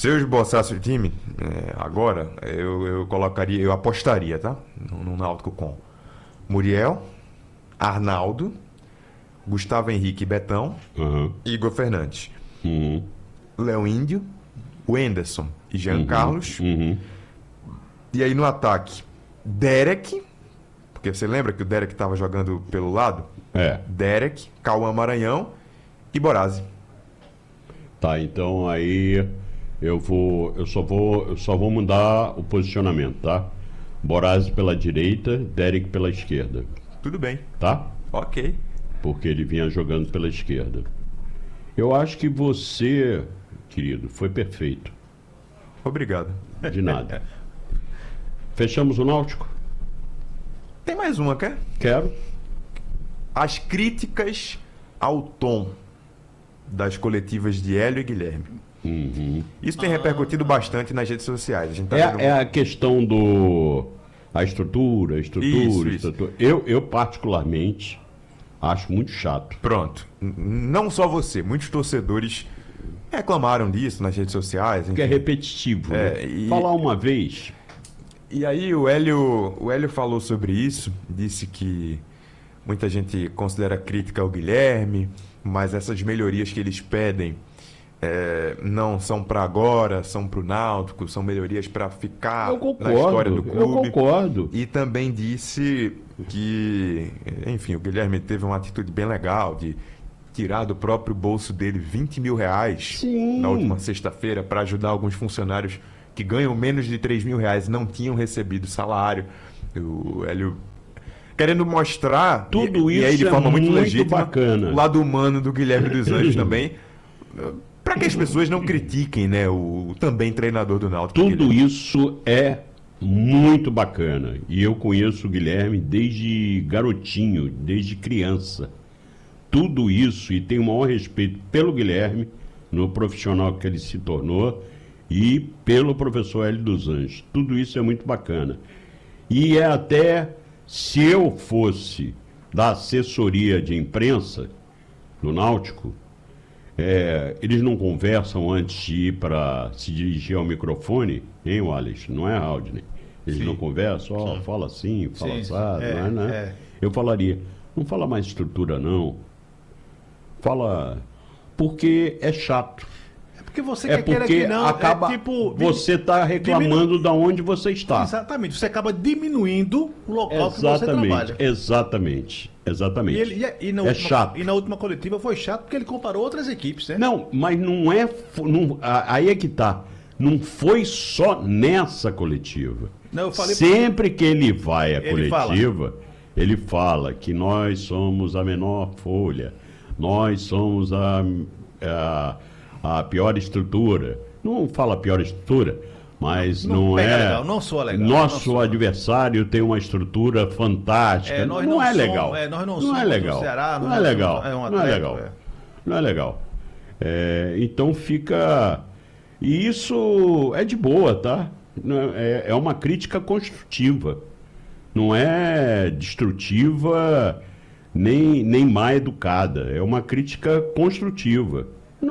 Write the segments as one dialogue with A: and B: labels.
A: Se eu esboçasse o time, agora, eu colocaria, eu apostaria, tá? No Náutico com Muriel, Arnaldo, Gustavo Henrique e Betão, Igor Fernandes, Léo Índio, Wenderson e Jean Carlos. E aí no ataque, Derek, porque você lembra que o Derek estava jogando pelo lado? Derek, Cauã Maranhão e Borazzi.
B: Tá, então aí eu só vou mudar o posicionamento, tá? Borazzi pela direita, Derek pela esquerda.
A: Tudo bem.
B: Tá?
A: Ok.
B: Porque ele vinha jogando pela esquerda. Eu acho que você, querido, foi perfeito.
A: Obrigado.
B: De nada. Fechamos o Náutico?
A: Tem mais uma, quer?
B: Quero.
A: As críticas ao tom das coletivas de Hélio e Guilherme. Isso tem repercutido bastante nas redes sociais. A gente tá vendo...
B: a questão do... A estrutura.
A: Isso.
B: Eu particularmente, acho muito chato.
A: Pronto. Não só você, muitos torcedores reclamaram disso nas redes sociais.
B: Porque é repetitivo. Né? Falar uma vez...
A: E aí o Hélio falou sobre isso, disse que muita gente considera crítica ao Guilherme, mas essas melhorias que eles pedem não são para agora, são para o Náutico, são melhorias para ficar na história do clube.
B: Eu concordo.
A: E também disse que, enfim, o Guilherme teve uma atitude bem legal de tirar do próprio bolso dele R$20 mil na última sexta-feira para ajudar alguns funcionários que ganham menos de R$3 mil e não tinham recebido salário. O Hélio querendo mostrar
B: tudo
A: e
B: isso
A: aí de forma muito legítima
B: bacana.
A: O lado humano do Guilherme dos Anjos também, para que as pessoas não critiquem, né, o também treinador do Náutico.
B: Tudo isso é muito bacana. E eu conheço o Guilherme desde garotinho, desde criança. Tudo isso, e tenho o maior respeito pelo Guilherme, no profissional que ele se tornou, e pelo professor Hélio dos Anjos. Tudo isso é muito bacana. E é até, se eu fosse da assessoria de imprensa do Náutico, eles não conversam antes de ir para se dirigir ao microfone, hein, Wallace? Não é, Aldney? Eles não conversam, fala assim, fala assado, né? Eu falaria, não fala mais estrutura não, fala, porque é chato.
C: Porque você quer que não,
B: acaba, você está reclamando de onde você está.
C: Exatamente, você acaba diminuindo o local que você trabalha.
B: Exatamente.
C: É chato. E na última coletiva foi chato porque ele comparou outras equipes, né?
B: Não, mas não é... aí é que tá. Não foi só nessa coletiva.
C: Não, eu falei
B: sempre que ele vai à coletiva, ele fala que nós somos a menor folha, nós somos a pior estrutura. Não fala pior estrutura, mas não é
C: legal, não soa legal.
B: Nosso adversário tem uma estrutura fantástica. Não é legal.
C: Nós não somos
B: legal.
C: Do Ceará,
B: não é legal. Não é legal. Então fica... E isso é de boa, tá? É uma crítica construtiva. Não é destrutiva nem má educada. É uma crítica construtiva.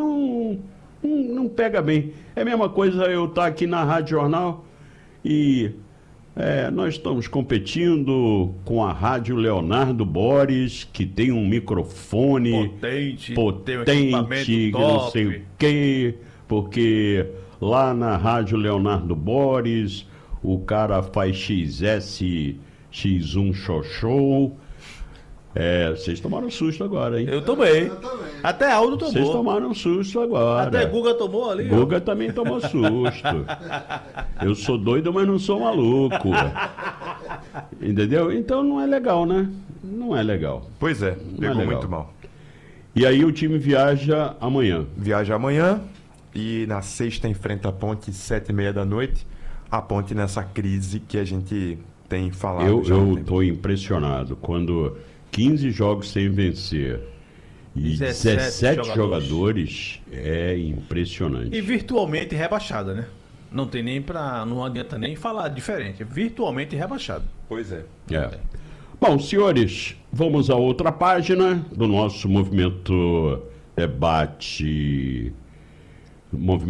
B: Não pega bem. É a mesma coisa eu estar aqui na Rádio Jornal e nós estamos competindo com a Rádio Leonardo Boris, que tem um microfone potente
C: tem um
B: que não sei o quê, porque lá na Rádio Leonardo Boris o cara faz XS, X1 show. Vocês tomaram susto agora, hein?
C: Eu tomei. Até Aldo tomou.
B: Vocês tomaram susto agora.
C: Até Guga tomou ali.
B: Guga também tomou susto. Eu sou doido, mas não sou maluco. Entendeu? Então não é legal, né? Não é legal.
A: Pois é, pegou muito mal.
B: E aí o time viaja amanhã.
A: Viaja amanhã e na sexta enfrenta a Ponte 7h30 da noite. A Ponte nessa crise que a gente tem falado.
B: Eu estou impressionado quando 15 jogos sem vencer e 17 jogadores é impressionante.
C: E virtualmente rebaixada, né? Não adianta nem falar diferente. É virtualmente rebaixado.
A: Pois é.
B: Bom, senhores, vamos a outra página do nosso movimento debate.